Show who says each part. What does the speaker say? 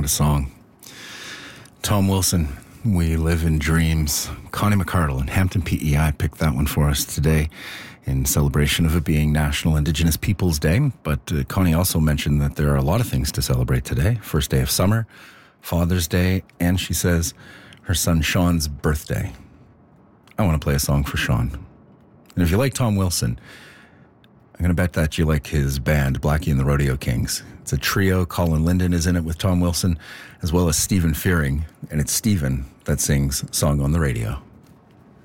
Speaker 1: What a song. Tom Wilson, We Live in Dreams. Connie McCardle and Hampton PEI picked that one for us today in celebration of it being National Indigenous Peoples Day. But Connie also mentioned that there are a lot of things to celebrate today. First day of summer, Father's Day, and she says her son Sean's birthday. I want to play a song for Sean. And if you like Tom Wilson, I'm going to bet that you like his band, Blackie and the Rodeo Kings. It's a trio. Colin Linden is in it with Tom Wilson, as well as Stephen Fearing. And it's Stephen that sings Song on the Radio.